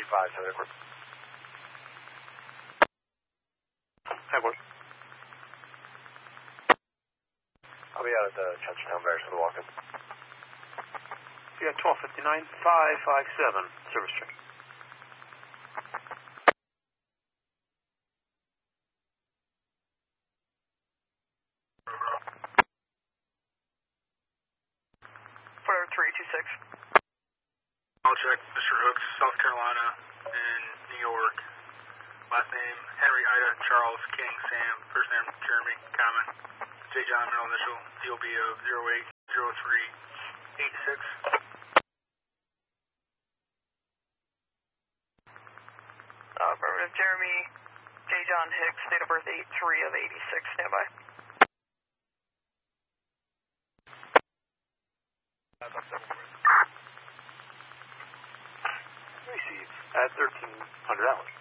357 Edward. Edward. I'll be out at the Chestertown Barracks for the walk-in. Yeah, 1259, 557, service check. Whatever, 326. I'll check Mr. Hooks, South Carolina, in New York. Last name, Henry Ida Charles King Sam. First name, Jeremy Common. J. John, middle initial, DOB of 080386. Affirmative, Jeremy J. John Hicks, date of birth 8/3 of 86, standby. Receive at 1300 hours.